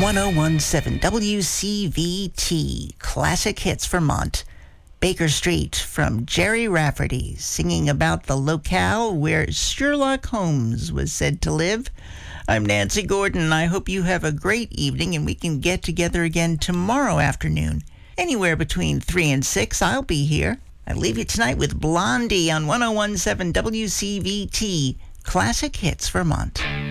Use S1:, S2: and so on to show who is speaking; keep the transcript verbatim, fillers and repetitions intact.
S1: ten seventeen W C V T, Classic Hits Vermont. Baker Street from Jerry Rafferty, singing about the locale where Sherlock Holmes was said to live. I'm Nancy Gordon. I hope you have a great evening and we can get together again tomorrow afternoon. Anywhere between three and six, I'll be here. I leave you tonight with Blondie on ten seventeen W C V T, Classic Hits Vermont.